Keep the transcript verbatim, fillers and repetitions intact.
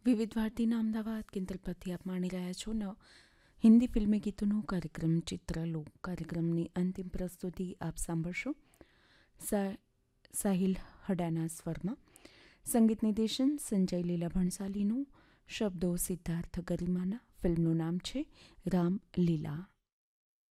વિવિધ ભારતીના અમદાવાદ કેન્દ્ર પરથી આપ માણી રહ્યા છો ન હિન્દી ફિલ્મી ગીતોનો કાર્યક્રમ ચિત્રલોક. કાર્યક્રમની અંતિમ પ્રસ્તુતિ આપ સાંભળશો સાહિલ હડાના સ્વરમાં. સંગીત નિર્દેશન સંજય લીલા ભણસાલીનું. શબ્દો સિદ્ધાર્થ ગરિમાના. ફિલ્મનું નામ છે રામ લીલા.